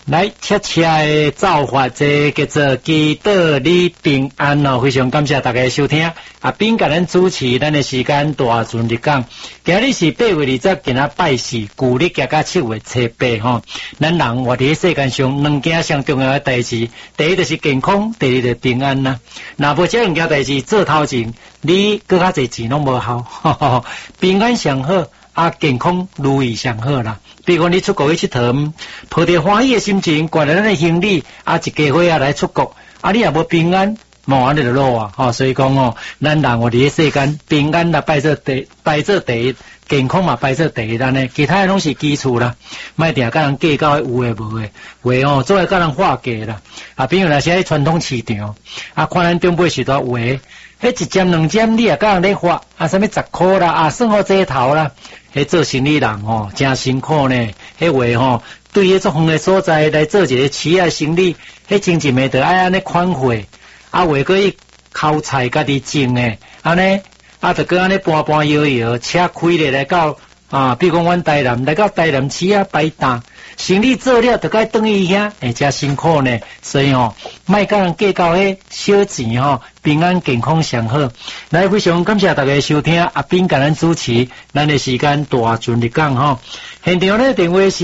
来，切的造法这叫做祈祷你平安哦，非常感谢大家收听。阿斌甲咱主持，咱的时间大顺日讲。今日是8月20，今仔拜四，旧历加7月初8吼。咱人活伫世间上两件上重要的代志，第一就是健康，第二就是平安啦。若无这两件代志做头前，你搁较侪钱拢无效。平安上好。健康如意上好啦。比如讲你出国去佚佗，抱着欢喜的心情，挂咱的行李，一家伙来出国，你也无平安，无安尼就落啊。所以讲咱人活伫世间，平安啦摆做第一，健康嘛摆做第一，其他的拢是基础啦。莫定甲人计较有诶无诶，话做来甲人化价啦。比如若是喺传统市场，看咱长辈时代话。迄一针两针，你也甲人咧发啥物10箍啦，算好这头啦。迄做生意人真辛苦呢。迄话对迄种远诶所在来做一个企业生意，迄真正袂得爱安尼款货，话过伊烤菜家己种诶，安尼就搁安尼搬摇，车开咧来到比如讲阮台南来到台南市摆档。生理做了，就该等于遐，真辛苦呢。所以莫甲人计较迄小钱平安健康上好。来，非常感谢大家收听阿斌甲咱主持，咱的时间大顺日讲现场呢电话是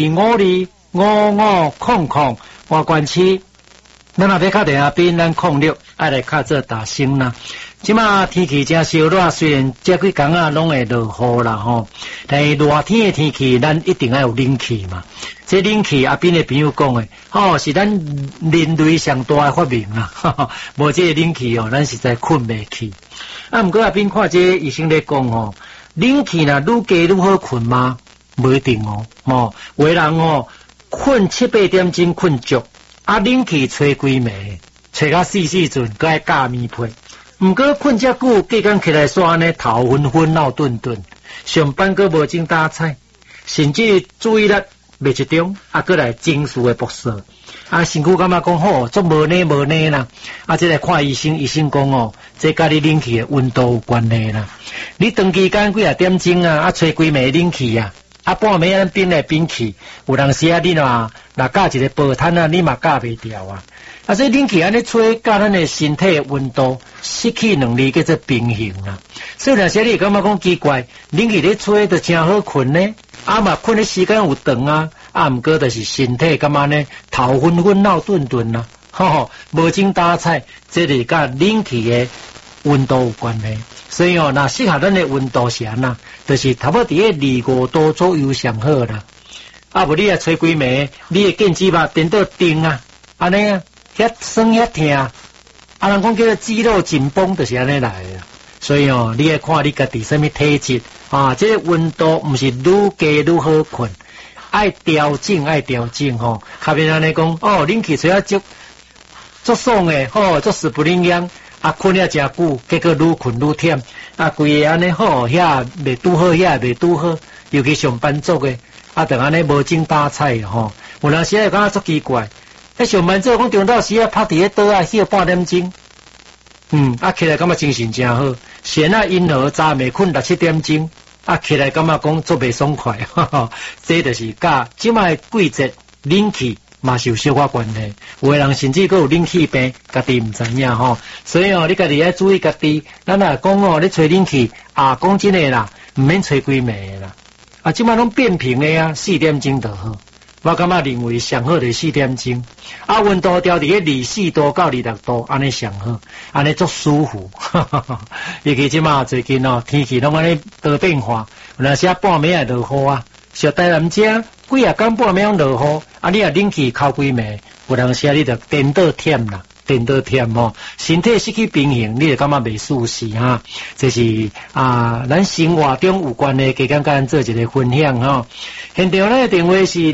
25255500，华冠区。咱若要敲电话宾，咱06爱来敲做大声啦。即马天气真烧热，虽然这几工拢会落雨啦但是热天的天气，咱一定要有冷气嘛。这冷气阿斌的朋友讲的，是咱人类上大的发明啦。无这个冷气咱实在困袂去。毋过阿斌看这医生咧讲冷气若愈加愈好困吗？无一定有的人困7、8点钟困足。冷气吹几暝，吹到死阵，搁爱加棉被。毋过困遮久，隔工起来煞安尼头昏昏、脑顿顿，上班搁无精打采，甚至注意力未集中，搁来情绪的不顺。身躯感觉讲好，足无呢啦。这来看医生，医生讲这甲你冷气的温度有关系啦。你长期间几点钟吹几暝冷气半暝咱冰来冰去，有当时你若教一个煲炭你嘛教袂掉所以冷气安尼吹，甲咱的身体的温度失去能力，叫做平衡啦。所以若时你感觉讲奇怪，冷气咧吹就真好困呢，嘛困的时间有长毋过就是身体感觉呢头昏昏、脑顿顿啦，无精打采，这是甲冷气的温度有关系。所以若适合咱的温度是安那，就是差不多伫25度左右上好啦。无你吹几暝，你的腱子肉变到定安尼遐酸遐痛，人讲叫做肌肉紧绷，就是安尼来的。所以你要看你家己什么体质这个温度毋是愈加愈好困，爱调整较免安尼讲冷气吹足爽的足死不灵样。困了真久，结果愈困愈忝，规个安尼遐袂拄好，遐袂拄好，尤其上班族的，就安尼无精打采有当时感觉足奇怪，上班族讲中昼时拍伫倒歇半点钟，起来感觉精神真好，先婴儿早暝困6、7点钟，起来感觉讲足袂爽快，这就是甲即摆季节冷气。嘛是有小可关系，有的人甚至还有冷气病，家己唔知影所以你家己要注意家己。咱讲你吹冷气讲真的啦，唔免吹几暝啦。即摆拢变频的4点钟就好。我感觉认为上好就是4点钟。温度调伫24度到26度，安尼上好，安尼足舒服。尤其即摆最近天气拢安尼多变化，有当时半暝也落雨小台南遮几啊工半暝落雨，你冷气敲几暝，有当时你就颠倒忝啦，身体失去平衡，你就感觉袂舒适这是咱生活中有关的，加甲咱做一个分享现场的电话是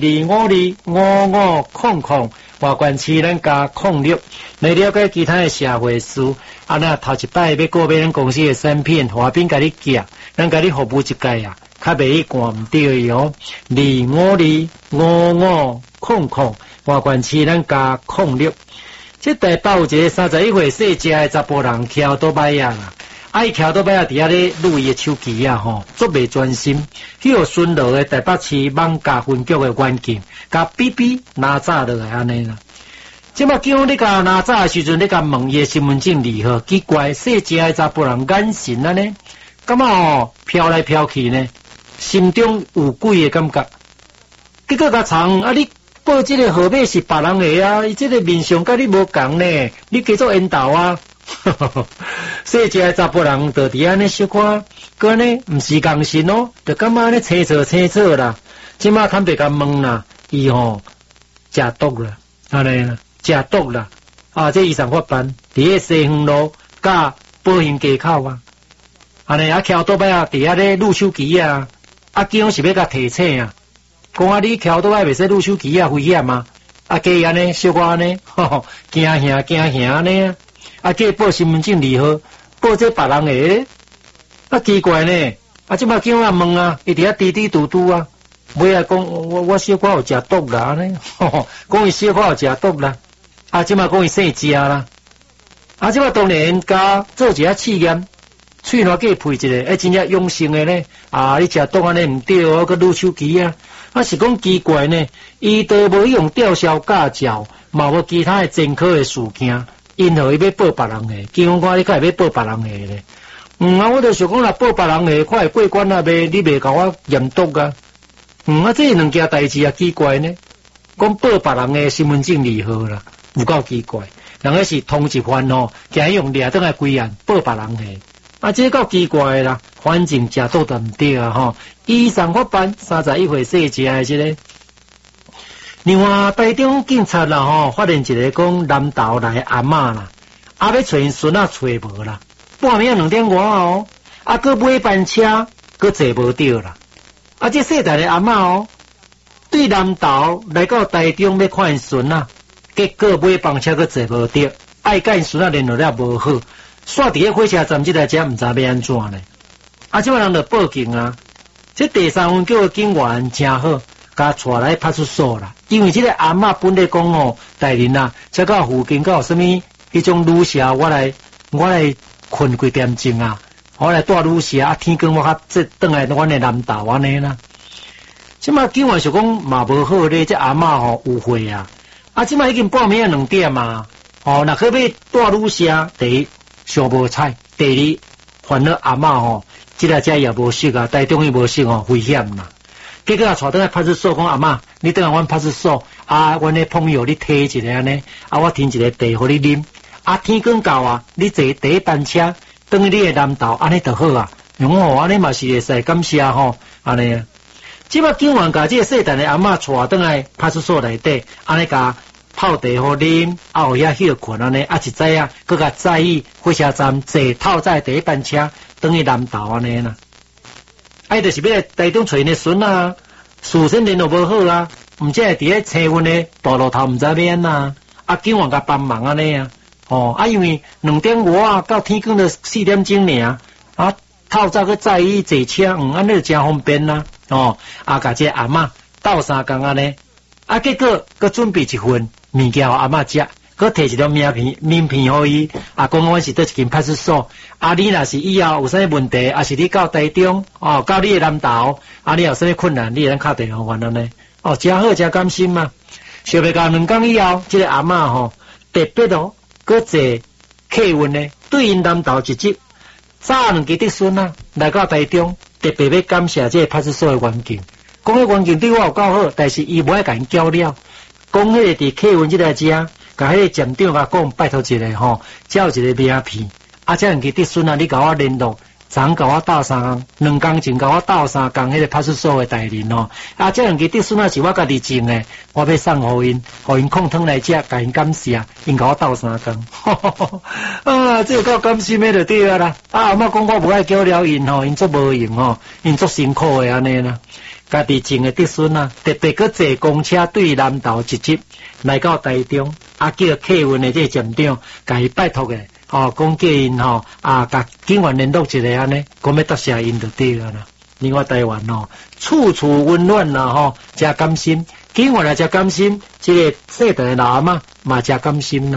25255500，华冠市咱加06，来了解其他的社会事。那头一摆要购买咱公司的产品，华彬甲你寄，咱甲你服务一届较袂去赶唔到25255500，华冠市咱加06。这台北有一个31岁细只的查甫人，徛倒摆啦。 伊徛倒摆啊，伫遐咧录伊的手机啊，吼，足袂专心。迄个顺路的台北市网家分局的员警，甲比比拿早落来安尼啦。即马叫你甲拿早的时阵，你甲问伊的身份证字号，奇怪，细只的查甫人眼神安尼，感觉哦飘来飘去呢，心中有鬼的感觉。结果甲查啊，你报即个号码是别人的啊，伊即个面相甲你无共呢，你叫做缘投啊。细只的查甫人就伫安尼小看，个呢毋是共神哦，就感觉安尼清楚啦。即马坦白甲问啦，伊吼食毒啦，安尼啦，食毒啦。啊，这医生发办伫个西园路甲保险街口啊，安尼啊徛倒摆啊，伫遐咧录手机啊，啊叫是要甲提醒啊，讲啊你徛倒摆袂使录手机啊，危险啊，啊加安尼小可安尼，惊吓安尼啊。啊，叫报身份证字号，报这别人的，啊奇怪呢，啊即马叫我问啊，伊伫遐嘀嘟嘟啊，尾啊讲我小可有食毒啦安尼，讲伊小可有食毒啦，啊即马讲伊姓食啦，啊即马当然甲做一下试验，喙烂计配一个，真正阳性的呢，啊你食毒安尼毋对哦，佮录手机啊，啊是讲奇怪呢，伊都无用吊销驾照，嘛无其他的前科的事件。因何伊要报别人诶？警方看你开会要报别人诶咧？啊，我就想讲啦，报别人诶，看会过关啊袂？你袂甲我验毒啊？啊，这两件代志啊奇怪呢。讲报别人诶身份证字号啦，有够奇怪。人个是通缉犯哦，竟用掠倒来归案报别人诶。啊，这够奇怪啦。反正食毒就毋对啊吼。医生发办31岁细只诶即个。另外，台中警察啦吼，发现一个讲南投来的阿嬷啦，啊要找因孙仔找无啦，半暝2点外哦，啊搁买班车，搁坐无着啦，啊这细大的阿嬷哦，对南投来到台中要看因孙仔，结果买班车搁坐无着，爱甲因孙仔联络了无好，煞伫个火车站即台车毋知要安怎呢？啊即个人就报警啊，这第三分局的警员真好。甲带来派出所啦，因为这个阿嬷本来讲哦，大人啊，才到附近到有啥物迄种旅社，我来困几点钟啊，我来带旅社啊，天光我较这转来阮的南投安尼啦。即马警员想讲嘛无好咧，这阿嬷吼误会啊，啊即马已经半暝2点啊，哦，若可要带旅社，第一上无彩，第二烦恼阿嬷吼，即个车也无熟啊，台中伊无熟哦，危险啦。结果啊，带倒来派出所讲阿嬷，你倒来阮派出所啊，阮的朋友你提一个安尼，啊我添一个茶互你啉，啊天光到啊，你坐第一班车，等于你的南投安尼就好啊，用吼安尼嘛是会使感谢吼，安尼啊。即马警员甲即个细汉的阿嬷带倒来派出所内底，安尼甲泡茶互啉，啊互遐休困安尼，啊一早啊，佮甲载去火车站坐透早第一班车，等于南投安尼啦。哎，就是要来台中找因的孙啊，事先联络无好啊，毋则会伫咧青云的大路头毋知要安呐，啊警员甲帮忙安尼啊，哦，啊因为2点外啊到天光就4点钟尔，啊透早去载伊坐车，安尼就真方便啦，哦，啊甲这阿嬷斗3工安尼，啊结果佮准备一份物件互阿嬷食。佮摕一张名片互伊，啊，讲阮是倒一间派出所，啊，你若是以后有啥问题，啊是你到台中，哦，到你的南投，啊，你有啥困难，你能敲电话还安尼，哦，真好，真甘心嘛。想袂到2天以后，这个阿嬷吼特别哦，佮坐客运呢，对因南投一集，早2支的孙啊，来到台中，特别要感谢这个派出所的员警，讲迄员警对我有够好，但是伊无爱甲因交了，讲迄个伫客运这台车。甲迄个站长甲讲，拜托一个吼，只有一个名片，啊，这2支的孙啊，你甲我联络，昨甲我斗3工，2工前甲我斗3工，迄个派出所的代理哦，啊，这2支的孙啊是我家己种的，我要送互因控汤来食，甲因感谢，因甲我斗3工，啊，这够甘心的就对啊啦，啊，阿嬷讲我无爱叫了因吼，因足无用吼，因足辛苦的安尼啦。家己种的的孙啊，特别去坐公车对南投一集来到台中，啊叫客运的这站长，甲伊拜托的，哦，讲叫因吼啊，甲警员联络一下安尼，讲要答谢因就对了啦。另外台湾哦，处处温暖啦吼，真甘心，警员也真甘心，这个细大的老阿嬷嘛真甘心啦。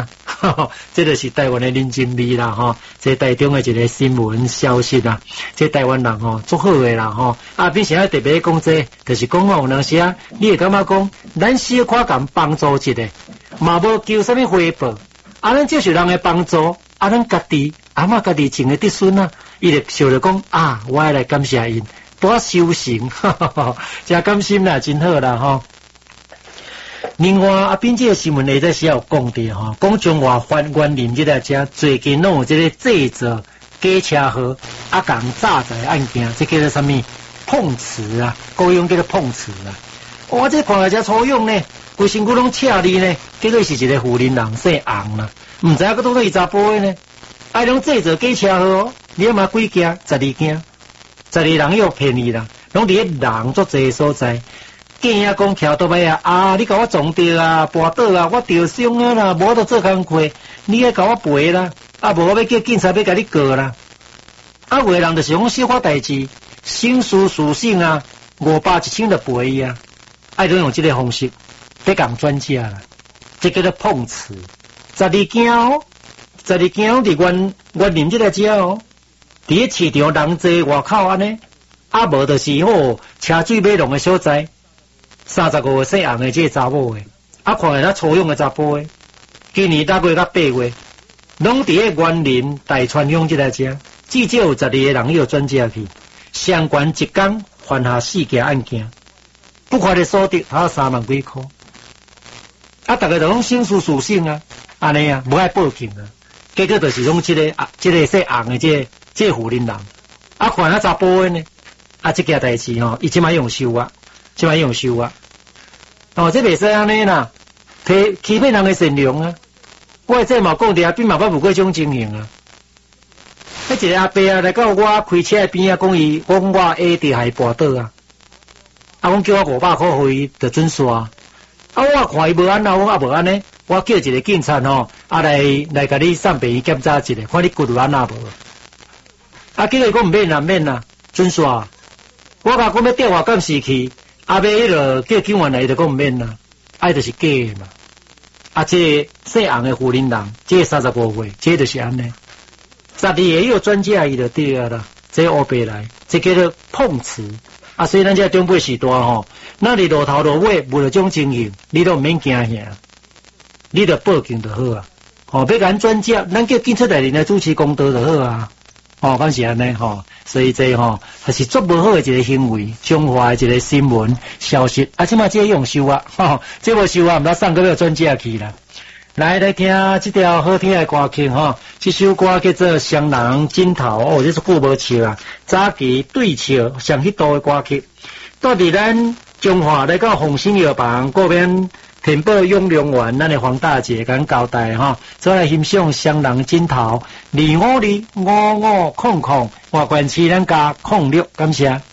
这就是台湾的人情味啦吼，这台中的一个新闻消息啦，这台湾人吼足好诶啦吼，啊，并且特别讲这，就是讲有当时啊，你会感觉讲，咱小可敢帮助一个，嘛无求什么回报，啊，咱接受人的帮助，啊，咱家己阿嬷家己种的竹笋啊，伊就想着讲啊，我来感谢因，多修行，真甘心啦，真好啦吼。另外啊，并且新闻里在是有讲的吼，讲中华番园林这个遮最近拢有这个制作假车祸啊，共炸载案件，这叫做什么碰瓷啊？高用叫做碰瓷啊！哇，这看起来真粗勇呢，规身躯拢赤哩呢，结果是一个富人人姓洪啦，唔知影佫倒去查甫的呢，啊，拢制作假车祸哦，你嘛几件？12件，12人又骗你啦，拢伫咧人足济所在。见啊讲徛倒摆啊，你甲我撞到啊，跋倒啊，我受伤啊啦，无得做工课，你爱甲我赔啦，啊无我要叫警察要甲你告啦。啊，有的人就是讲小可代志，刑事诉讼啊，500、1000就赔伊啊，爱拢用这个方式，得讲专家啦，这叫做碰瓷。12件哦，12件拢伫园林这个遮哦，伫咧市场人济外口安尼，啊无就是好车水马龙的所在。35岁姓洪的这个查某的，啊看起来粗勇的查甫的，今年6月到8月，拢伫咧园林大川乡这个遮，至少有12个人有专家去，相关一天犯下4件案件，不快的所得还有3万几块，啊大家都拢刑事诉讼啊，安尼啊，无爱报警啊，结果就是讲这个姓洪的这个富人人，啊看起来查甫的呢，啊这件代志吼，伊即摆用收啊。即摆用收啊！哦，这袂使安尼啦，欺骗人的善良啊！我这嘛讲伫边嘛捌有过种情形啊！迄一个阿伯啊来到我开车边啊，讲伊讲我下地还跋倒啊！啊，讲叫我500块互伊就准刷啊！我看伊无安那，我啊无安尼，我叫一个警察吼，啊来甲你送病院检查一下，看你骨有安那无？啊，结果讲唔免啦，准刷！我甲讲要调我监视器。阿伯迄个叫警员来，就讲唔免啦，爱就是假的嘛。啊，这姓洪的富人人，这35岁，这就是安尼。12个有专家伊就对啊啦，这乌白来，这叫做碰瓷。啊，所以咱这中辈时代吼，那你路头路尾无了种情形，你都唔免惊吓，你就报警就好啊。哦，要甲专家，咱叫警察代理来主持公道就好啊。哦，讲是安尼吼，所以这吼还是足无好的一个行为，中华的一个新闻消息，啊，即马这用收啊，吼，这无收啊，毋知送个要专家去啦。来听这条好听的歌曲吼，这首歌叫做《双人枕头》，哦，这是久无唱啊，早期对唱上迄度的歌曲，到底咱中华来到红星药房嗰边。田宝永良园，咱的黄大姐甲咱交代哈，再来欣赏双人枕头，2525500，外观市咱加06，感谢。